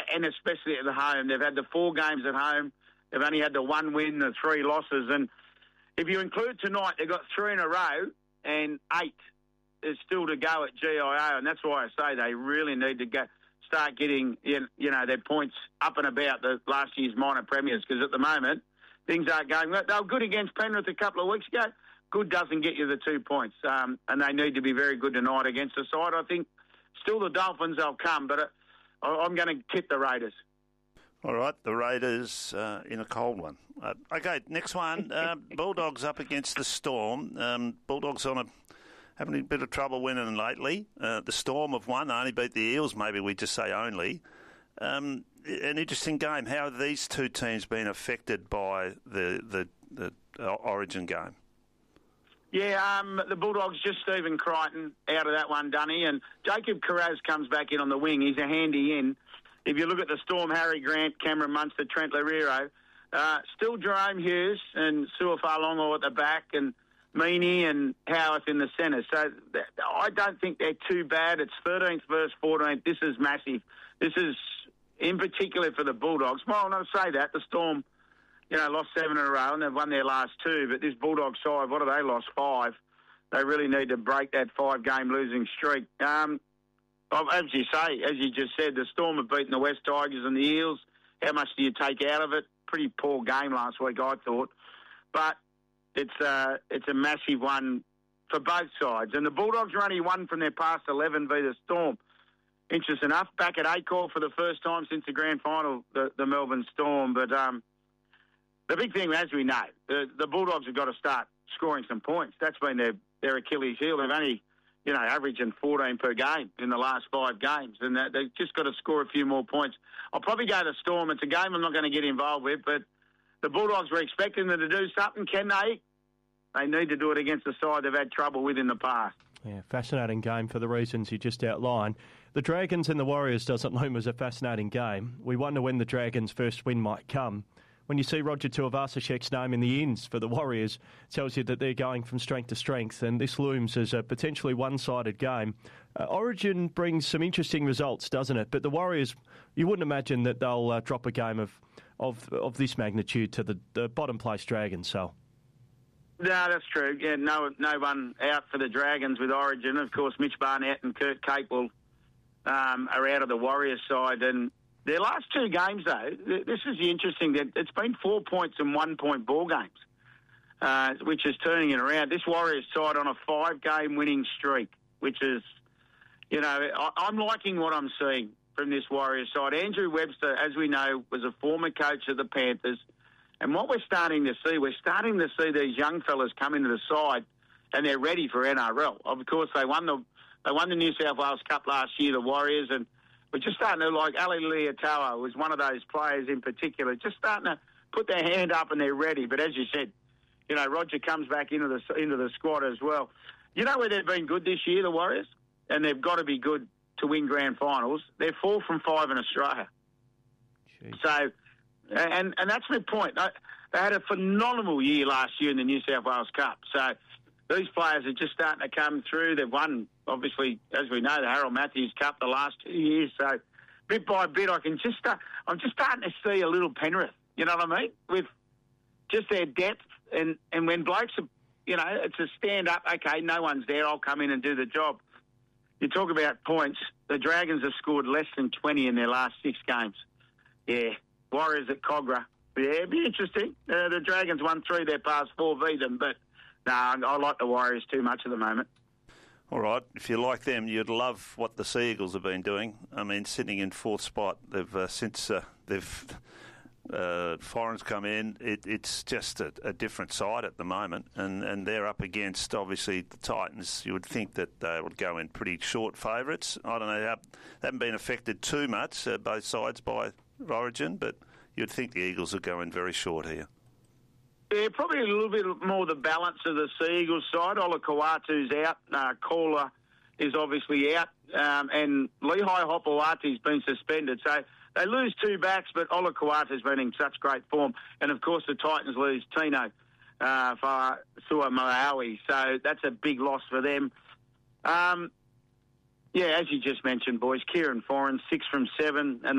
and especially at the home. They've had the 4 games at home. They've only had the 1 win, the 3 losses. And if you include tonight, they've got 3 in a row and 8 is still to go at GIO. And that's why I say they really need to start getting, their points up and about the last year's minor premiers, because at the moment, things aren't going well. They were good against Penrith a couple of weeks ago. Good doesn't get you the 2 points. And they need to be very good tonight against the side. I think still the Dolphins, they'll come, but I'm going to tip the Raiders. All right, the Raiders in a cold one. Okay, next one. Bulldogs up against the Storm. Bulldogs having a bit of trouble winning lately. The Storm have won, only beat the Eels, maybe we just say only. An interesting game. How have these two teams been affected by the Origin game? Yeah, the Bulldogs, just Stephen Crichton out of that one, Dunny, and Jacob Carraz comes back in on the wing. He's a handy in. If you look at the Storm, Harry Grant, Cameron Munster, Trent Leriro, still Jerome Hughes and Suafa-Longo at the back, and Meaney and Howarth in the centre. So I don't think they're too bad. It's 13th versus 14th. This is massive. This is, in particular for the Bulldogs. Well, not to say that. The Storm, lost 7 in a row and they've won their last 2. But this Bulldog side, what have they lost? 5. They really need to break that 5-game losing streak. As you just said, the Storm have beaten the West Tigers and the Eels. How much do you take out of it? Pretty poor game last week, I thought. But it's a massive one for both sides. And the Bulldogs are only 1 from their past 11 v the Storm. Interesting enough, back at Acor for the first time since the grand final, the Melbourne Storm. But the big thing, as we know, the Bulldogs have got to start scoring some points. That's been their Achilles heel. They've only averaging 14 per game in the last 5 games, and they've just got to score a few more points. I'll probably go to Storm. It's a game I'm not going to get involved with, but the Bulldogs were expecting them to do something. Can they? They need to do it against the side they've had trouble with in the past. Yeah, fascinating game for the reasons you just outlined. The Dragons and the Warriors doesn't loom as a fascinating game. We wonder when the Dragons' first win might come. When you see Roger Tuivasa-Sheck's name in the ins for the Warriors, it tells you that they're going from strength to strength, and this looms as a potentially one-sided game. Origin brings some interesting results, doesn't it? But the Warriors, you wouldn't imagine that they'll drop a game of this magnitude to the bottom-place Dragons, so... No, that's true. Yeah, no one out for the Dragons with Origin. Of course, Mitch Barnett and Kurt Capewell are out of the Warriors side, and their last 2 games, though, this is the interesting. It's been 4 points and 1 point ball games, which is turning it around. This Warriors side on a 5-game winning streak, which is, I'm liking what I'm seeing from this Warriors side. Andrew Webster, as we know, was a former coach of the Panthers. And what we're starting to see these young fellas come into the side and they're ready for NRL. Of course, they won the New South Wales Cup last year, the Warriors, and we're just starting to, like Ali Leotoa was one of those players in particular, just starting to put their hand up and they're ready. But as you said, Roger comes back into the squad as well. You know where they've been good this year, the Warriors? And they've got to be good to win grand finals. They're 4 from 5 in Australia. Jeez. So, and that's my point. They had a phenomenal year last year in the New South Wales Cup. So these players are just starting to come through. They've won, obviously, as we know, the Harold Matthews Cup the last 2 years. So bit by bit, I'm just starting to see a little Penrith. You know what I mean? With just their depth and when blokes are, it's a stand up. Okay, no one's there. I'll come in and do the job. You talk about points. The Dragons have scored less than 20 in their last 6 games. Yeah. Warriors at Cogra. Yeah, it'd be interesting. The Dragons won 3 their past 4 v them, but no, I like the Warriors too much at the moment. All right, if you like them, you'd love what the Sea Eagles have been doing. I mean, sitting in 4th spot, they've foreigners come in. It's just a different side at the moment, and they're up against, obviously, the Titans. You would think that they would go in pretty short favourites. I don't know, they haven't been affected too much, both sides, by Origin, but you'd think the Eagles would go in very short here. Yeah, probably a little bit more the balance of the Sea Eagles side. Ola Kawatu's out. Kola is obviously out. And Lehigh Hopewati's been suspended. So they lose 2 backs, but Ola Kawatu's been in such great form. And, of course, the Titans lose Tino for Sua Malawi. So that's a big loss for them. Yeah, as you just mentioned, boys, Kieran Foran, 6 from 7, and